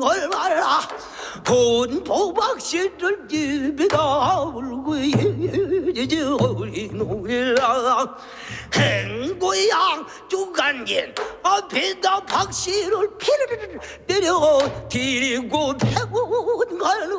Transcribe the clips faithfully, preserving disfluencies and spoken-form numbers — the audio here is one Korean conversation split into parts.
얼마나 본보박씨를 집에다 울고 이제 우리 노래라 행고양 주간긴 앞에다 박씨를 피르르 때려 뒤리고 백원 가는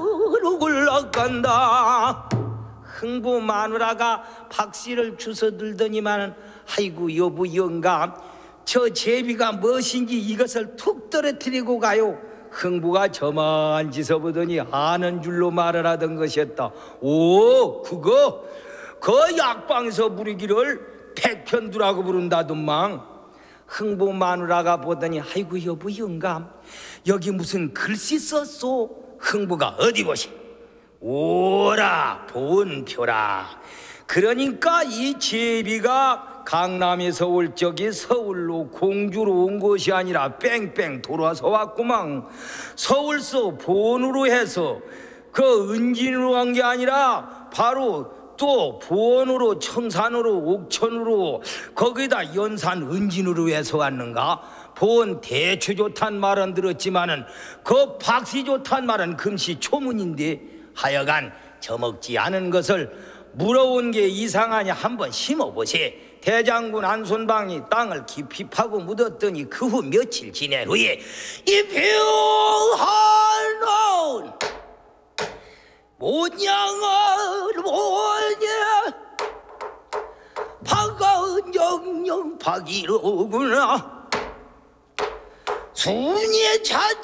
올라간다. 흥부 마누라가 박씨를 주워들더니만은 아이고 여보 영감 저 제비가 무엇인지 이것을 툭 떨어뜨리고 가요. 흥부가 저만 지서보더니 아는 줄로 말을 하던 것이었다. 오 그거 그 약방에서 부르기를 백현두라고 부른다던망. 흥부 마누라가 보더니 아이고 여보 영감 여기 무슨 글씨 썼소? 흥부가 어디 보시? 오라 본표라. 그러니까 이 제비가 강남에서 올 적이 서울로 공주로 온 것이 아니라 뺑뺑 돌아서 왔구만. 서울서 본으로 해서 그 은진으로 간 게 아니라 바로 또 부원으로 청산으로 옥천으로 거기다 연산 은진으로 해서 왔는가. 보원 대추 좋단 말은 들었지만은 그 박씨 좋단 말은 금시초문인데 하여간 저먹지 않은 것을 물어온 게 이상하냐 한번 심어보세. 대장군 안손방이 땅을 깊이 파고 묻었더니 그 후 며칠 지낸 후에 이 병한온 모냥을 모냐 박은 영영 박이로구나. 순이 자주